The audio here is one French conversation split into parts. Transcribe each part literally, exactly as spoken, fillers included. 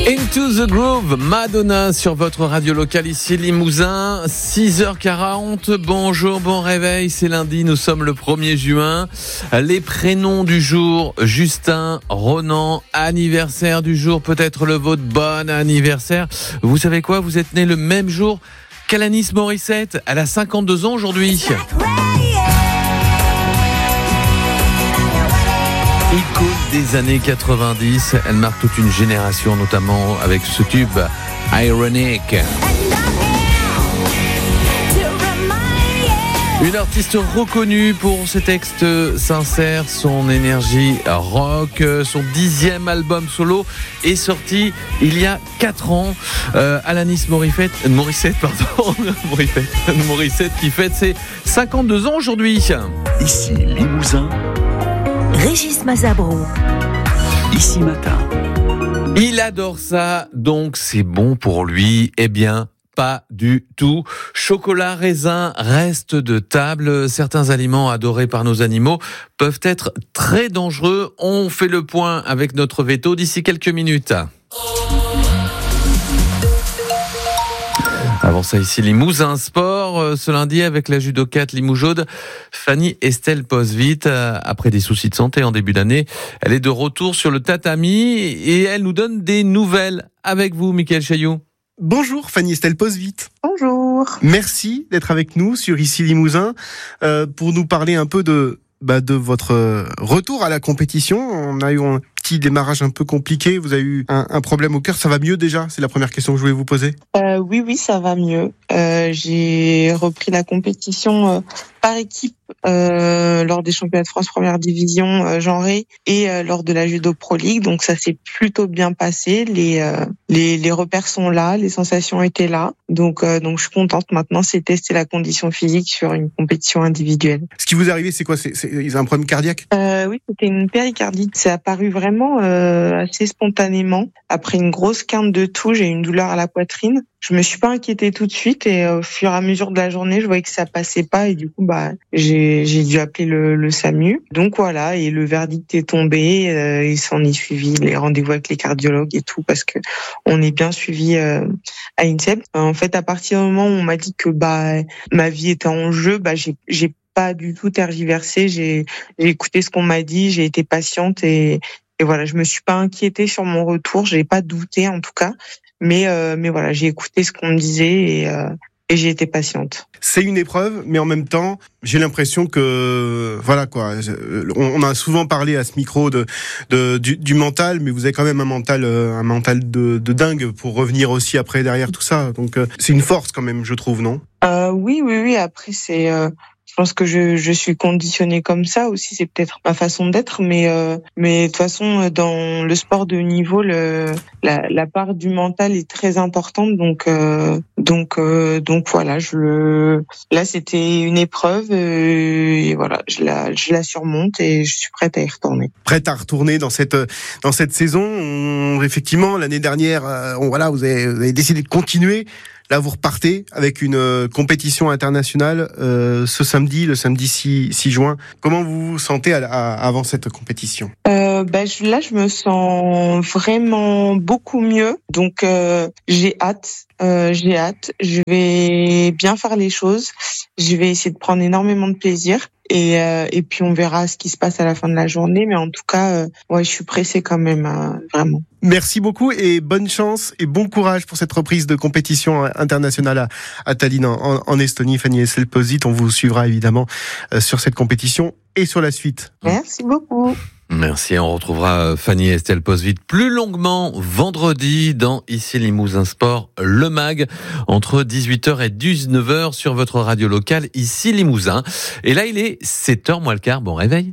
Into the Groove, Madonna sur votre radio locale ici Limousin, six heures quarante. Bonjour, bon réveil, c'est lundi, nous sommes le premier juin. Les prénoms du jour, Justin, Ronan, anniversaire du jour, peut-être le vôtre, bon anniversaire. Vous savez quoi, vous êtes né le même jour qu'Alanis Morissette, elle a cinquante-deux ans aujourd'hui. Icône des années quatre-vingt-dix, elle marque toute une génération, notamment avec ce tube Ironic. Une artiste reconnue pour ses textes sincères, son énergie rock. Son dixième album solo est sorti il y a quatre ans. Euh, Alanis Morissette, Morissette, pardon, Morissette, Morissette qui fête ses cinquante-deux ans aujourd'hui. Ici Limousin. Régis Mazabro. Ici Matin. Il adore ça, donc c'est bon pour lui. Eh bien, pas du tout. Chocolat, raisin, reste de table. Certains aliments adorés par nos animaux peuvent être très dangereux. On fait le point avec notre veto d'ici quelques minutes. Avant ça, ici Limousin Sport, ce lundi avec la judokate Limoujaude, Fanny Estelle Posvit. Après des soucis de santé en début d'année, elle est de retour sur le tatami et elle nous donne des nouvelles. Avec vous, Mickaël Chailloux. Bonjour Fanny Estelle Posvit. Bonjour. Merci d'être avec nous sur Ici Limousin euh, pour nous parler un peu de, bah, de votre retour à la compétition. On a eu un petit démarrage un peu compliqué, vous avez eu un, un problème au cœur, ça va mieux déjà? C'est la première question que je voulais vous poser. Euh, oui, oui, ça va mieux. Euh, j'ai repris la compétition euh, par équipe euh, lors des championnats de France première division euh, genrée et euh, lors de la Judo Pro League, donc ça s'est plutôt bien passé. Les euh, les, les repères sont là, les sensations étaient là, donc euh, donc je suis contente. Maintenant, c'est tester la condition physique sur une compétition individuelle. Ce qui vous est arrivé, c'est quoi? C'est, c'est, ils ont un problème cardiaque? Euh, oui, c'était une péricardite. C'est apparu vraiment euh, assez spontanément. Après une grosse quinte de toux, j'ai eu une douleur à la poitrine. Je me suis pas inquiétée tout de suite et au fur et à mesure de la journée, je voyais que ça passait pas et du coup, bah, j'ai, j'ai dû appeler le, le SAMU. Donc voilà, et le verdict est tombé. Euh, il s'en est suivi les rendez-vous avec les cardiologues et tout parce que on est bien suivi euh, à INSEP. En fait, à partir du moment où on m'a dit que bah ma vie était en jeu, bah j'ai, j'ai pas du tout tergiversé. J'ai, j'ai écouté ce qu'on m'a dit, j'ai été patiente et Et voilà, je me suis pas inquiétée sur mon retour, j'ai pas douté en tout cas, mais euh, mais voilà, j'ai écouté ce qu'on me disait et euh, et j'ai été patiente. C'est une épreuve, mais en même temps, j'ai l'impression que voilà quoi. On a souvent parlé à ce micro de, de du, du mental, mais vous avez quand même un mental un mental de, de dingue pour revenir aussi après derrière tout ça. Donc c'est une force quand même, je trouve, non? Euh, oui, oui, oui. Après c'est euh... Je pense que je, je suis conditionnée comme ça aussi, c'est peut-être ma façon d'être, mais euh, mais de toute façon dans le sport de haut niveau, le la, la part du mental est très importante, donc euh, donc euh, donc voilà, je le là c'était une épreuve euh, et voilà, je la je la surmonte et je suis prête à y retourner. Prête à retourner dans cette dans cette saison. On, effectivement, l'année dernière, on, voilà, vous avez, vous avez décidé de continuer. Là, vous repartez avec une euh, compétition internationale euh, ce samedi, le samedi six juin. Comment vous vous sentez à, à, avant cette compétition? euh, bah, je, Là, je me sens vraiment beaucoup mieux. Donc, euh, j'ai hâte. Euh, j'ai hâte. Je vais bien faire les choses. Je vais essayer de prendre énormément de plaisir. Et, euh, et puis, on verra ce qui se passe à la fin de la journée. Mais en tout cas, euh, ouais, je suis pressée quand même, hein, vraiment. Merci beaucoup et bonne chance et bon courage pour cette reprise de compétition internationale à, à Tallinn en, en Estonie. Fanny Estelle Posvit, on vous suivra évidemment euh, sur cette compétition et sur la suite. Merci beaucoup. Merci, on retrouvera Fanny Estelle Posvit plus longuement vendredi dans Ici Limousin Sport, le mag, entre dix-huit heures et dix-neuf heures sur votre radio locale Ici Limousin. Et là, il est sept heures moins le quart, bon réveil.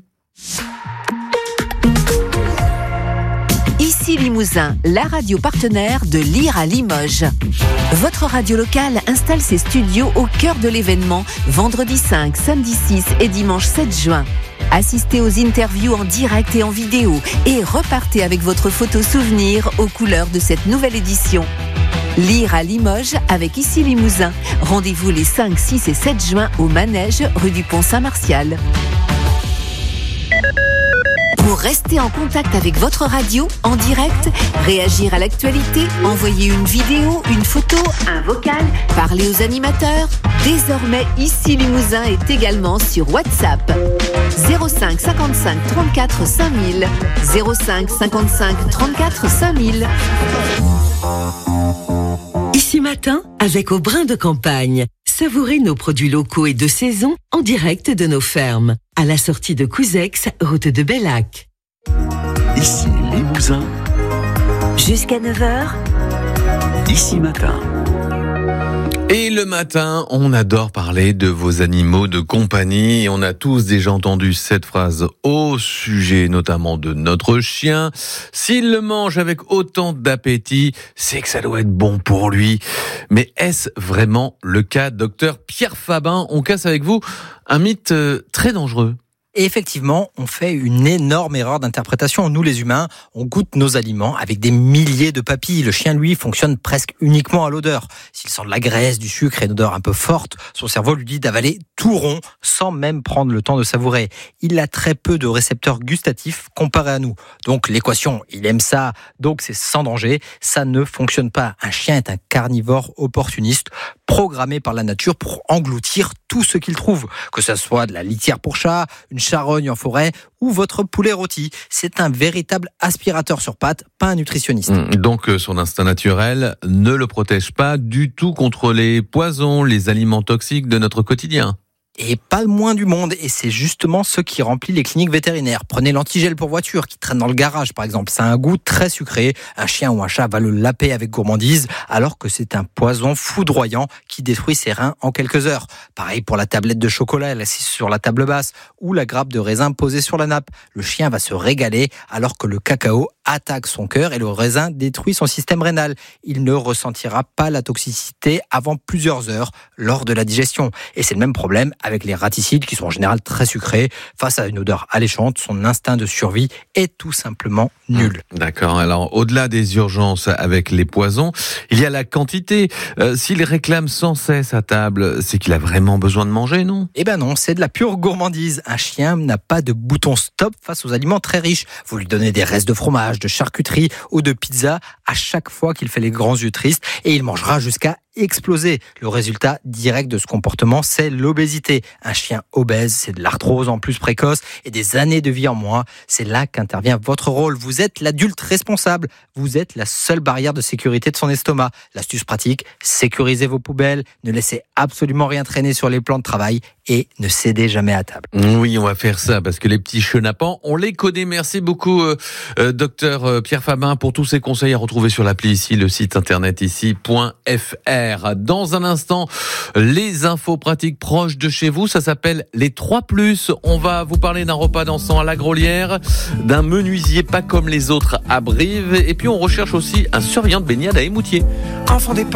Ici Limousin, la radio partenaire de Lire à Limoges. Votre radio locale installe ses studios au cœur de l'événement, vendredi cinq, samedi six et dimanche sept juin. Assistez aux interviews en direct et en vidéo et repartez avec votre photo souvenir aux couleurs de cette nouvelle édition. Lire à Limoges avec Ici Limousin. Rendez-vous les cinq, six et sept juin au Manège, rue du Pont Saint-Martial. Pour Pour rester en contact avec votre radio, en direct, réagir à l'actualité, envoyer une vidéo, une photo, un vocal, parler aux animateurs. Désormais, Ici Limousin est également sur WhatsApp. zéro cinq cinquante-cinq trente-quatre cinq mille. zéro cinq cinquante-cinq trente-quatre cinq mille. Ici Matin, avec Au Brin de Campagne. Savourez nos produits locaux et de saison en direct de nos fermes. À la sortie de Couzex, route de Bellac. Ici Limousin. Jusqu'à neuf heures. Ici Matin. Et le matin, on adore parler de vos animaux de compagnie. Et on a tous déjà entendu cette phrase au sujet notamment de notre chien. S'il le mange avec autant d'appétit, c'est que ça doit être bon pour lui. Mais est-ce vraiment le cas, docteur Pierre Fabin? On casse avec vous un mythe très dangereux. Et effectivement, on fait une énorme erreur d'interprétation. Nous, les humains, on goûte nos aliments avec des milliers de papilles. Le chien, lui, fonctionne presque uniquement à l'odeur. S'il sent de la graisse, du sucre et une odeur un peu forte, son cerveau lui dit d'avaler tout rond sans même prendre le temps de savourer. Il a très peu de récepteurs gustatifs comparé à nous. Donc l'équation, il aime ça, donc c'est sans danger. Ça ne fonctionne pas. Un chien est un carnivore opportuniste, programmé par la nature pour engloutir tout ce qu'il trouve. Que ce soit de la litière pour chat, une charogne en forêt ou votre poulet rôti. C'est un véritable aspirateur sur pattes, pas un nutritionniste. Donc son instinct naturel ne le protège pas du tout contre les poisons, les aliments toxiques de notre quotidien. Et pas le moins du monde, et c'est justement ce qui remplit les cliniques vétérinaires. Prenez l'antigel pour voiture qui traîne dans le garage par exemple, ça a un goût très sucré, un chien ou un chat va le laper avec gourmandise, alors que c'est un poison foudroyant qui détruit ses reins en quelques heures. Pareil pour la tablette de chocolat assise sur la table basse, ou la grappe de raisin posée sur la nappe. Le chien va se régaler alors que le cacao attaque son cœur et le raisin détruit son système rénal. Il ne ressentira pas la toxicité avant plusieurs heures lors de la digestion. Et c'est le même problème avec les raticides qui sont en général très sucrés. Face à une odeur alléchante, son instinct de survie est tout simplement nul. D'accord. Alors, au-delà des urgences avec les poisons, il y a la quantité. Euh, s'il réclame sans cesse à table, c'est qu'il a vraiment besoin de manger, non ? Eh ben non, c'est de la pure gourmandise. Un chien n'a pas de bouton stop face aux aliments très riches. Vous lui donnez des restes de fromage, de charcuterie ou de pizza à chaque fois qu'il fait les grands yeux tristes et il mangera jusqu'à exploser. Le résultat direct de ce comportement, c'est l'obésité. Un chien obèse, c'est de l'arthrose en plus précoce et des années de vie en moins. C'est là qu'intervient votre rôle. Vous êtes l'adulte responsable. Vous êtes la seule barrière de sécurité de son estomac. L'astuce pratique, sécurisez vos poubelles, ne laissez absolument rien traîner sur les plans de travail et ne cédez jamais à table. Oui, on va faire ça parce que les petits chenapans, on les connaît. Merci beaucoup, euh, euh, docteur Pierre Fabin, pour tous ces conseils à retrouver sur l'appli ici, le site internet ici point f r. Dans un instant, les infos pratiques proches de chez vous, ça s'appelle les trois plus. On va vous parler d'un repas dansant à la Grolière, d'un menuisier pas comme les autres à Brive, et puis on recherche aussi un surveillant de baignade à Émoutier. Enfant des